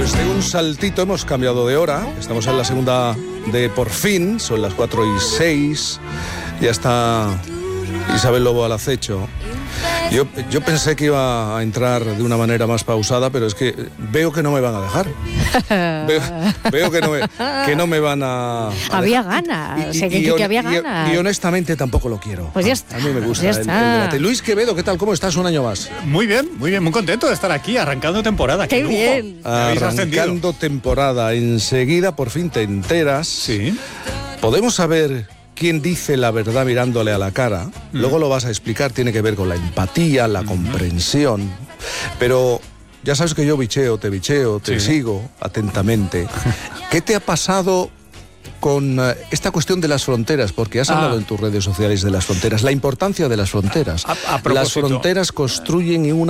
Pues de un saltito hemos cambiado de hora. Estamos en la segunda de Por Fin. Son las 4:06. Ya está Isabel Lobo al acecho. Yo pensé que iba a entrar de una manera más pausada, pero es que veo que no me van a dejar. Veo que no me van a había ganas, que había ganas. Y honestamente tampoco lo quiero. Pues ya está. A mí me gusta pues el debate. Luis Quevedo, ¿qué tal? ¿Cómo estás un año más? Muy bien, muy contento de estar aquí, arrancando temporada. ¡Qué bien! Arrancando temporada. Enseguida, por fin te enteras. Sí. Podemos saber quién dice la verdad mirándole a la cara. Luego lo vas a explicar, tiene que ver con la empatía, la comprensión. Pero ya sabes que yo te sigo atentamente. ¿Qué te ha pasado con esta cuestión de las fronteras? Porque has hablado en tus redes sociales de las fronteras, la importancia de las fronteras. A propósito. Las fronteras construyen una